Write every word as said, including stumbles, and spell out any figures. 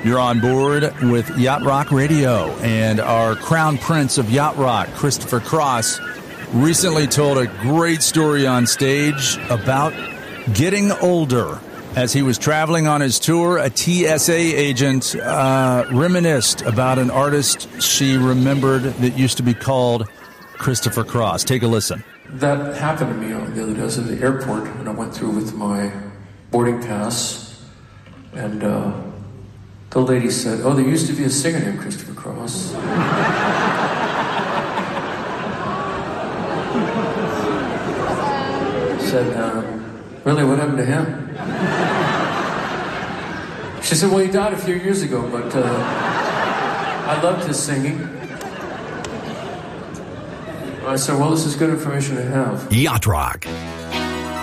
You're on board with Yacht Rock Radio, and our crown prince of Yacht Rock, Christopher Cross, recently told a great story on stage about getting older. As he was traveling on his tour, a T S A agent uh, reminisced about an artist she remembered that used to be called Christopher Cross. Take a listen. That happened to me on the other day. I was at the airport, and I went through with my boarding pass, and uh, the lady said, "Oh, there used to be a singer named Christopher Cross." Said, uh, "Really, what happened to him?" She said, "Well, he died a few years ago, but uh, I loved his singing." I said, "Well, this is good information to have." Yacht Rock.